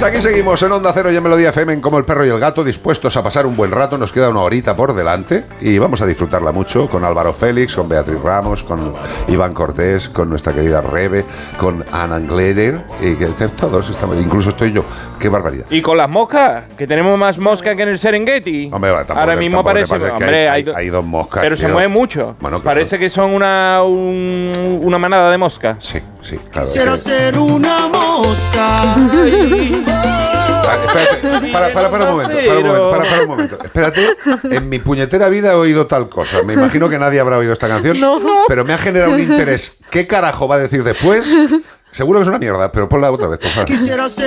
Aquí seguimos en Onda Cero y en Melodía FM, en Como el Perro y el Gato, dispuestos a pasar un buen rato. Nos queda una horita por delante y vamos a disfrutarla mucho con Álvaro Félix, con Beatriz Ramos, con Iván Cortés, con nuestra querida Rebe, con Ana Angleder, y que todos estamos, incluso estoy yo. ¡Qué barbaridad! Y con las moscas, que tenemos más moscas que en el Serengeti. Hombre, tampoco, ahora mismo parece, hombre, hay dos moscas. Pero se mueve mucho. Bueno, claro. Parece que son una manada de moscas. Sí, claro. Quisiera ser una mosca. Espérate, para un momento. Espérate, en mi puñetera vida he oído tal cosa. Me imagino que nadie habrá oído esta canción, pero me ha generado un interés. ¿Qué carajo va a decir después? Seguro que es una mierda, pero ponla otra vez, por favor. Quisiera ser